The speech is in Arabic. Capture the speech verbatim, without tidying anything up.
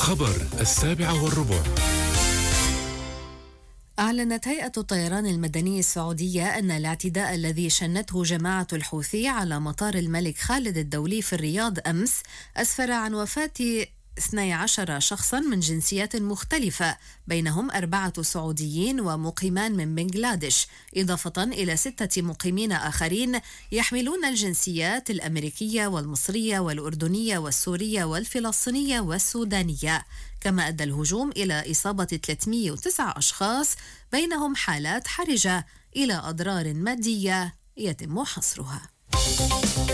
خبر السابعة والربع. أعلنت هيئة الطيران المدني السعودية أن الاعتداء الذي شنته جماعة الحوثي على مطار الملك خالد الدولي في الرياض أمس أسفر عن وفاة اثني عشر شخصا من جنسيات مختلفة، بينهم أربعة سعوديين ومقيمان من بنغلاديش، إضافة إلى ستة مقيمين آخرين يحملون الجنسيات الأمريكية والمصرية والأردنية والسورية والفلسطينية والسودانية. كما أدى الهجوم إلى إصابة ثلاثمئة وتسعة أشخاص، بينهم حالات حرجة، إلى أضرار مادية يتم حصرها.